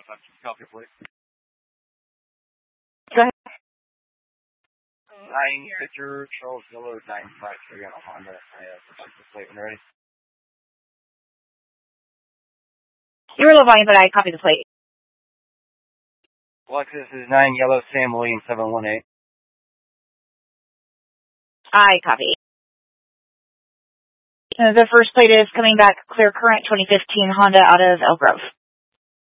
Copy, please. Go ahead. 9 Victor Charles Miller 953 on a Honda. I have the plate when ready. You're a little volume, but I copy the plate. Lexus is 9 Yellow Sam Williams 718. I copy. The first plate is coming back clear current 2015 Honda out of Elk Grove.